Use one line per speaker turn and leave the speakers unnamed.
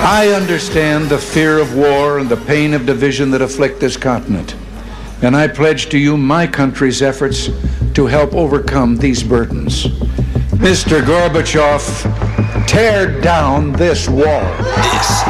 I understand the fear of war and the pain of division that afflict this continent. And I pledge to you my country's efforts to help overcome these burdens. Mr. Gorbachev, tear down this wall.
This